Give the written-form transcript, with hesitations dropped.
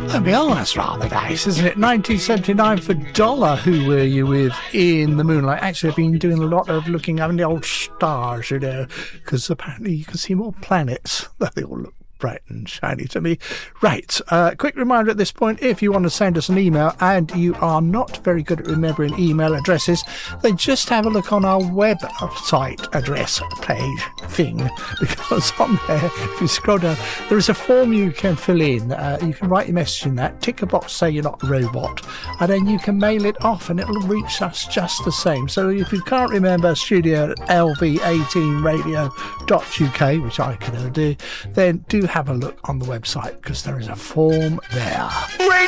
Oh, well, that's rather nice, isn't it? 1979 for Dollar. Who were you with in the moonlight? Actually, I've been doing a lot of looking up in the old stars, you know, because apparently you can see more planets. They all look bright and shiny to me. Right, quick reminder at this point, if you want to send us an email and you are not very good at remembering email addresses, then just have a look on our website address page thing, because on there, if you scroll down, there is a form you can fill in. You can write your message in that, tick a box, say you're not a robot, and then you can mail it off and it'll reach us just the same. So if you can't remember studio at lv18radio.uk, which I can never do, then do have a look on the website, because there is a form there.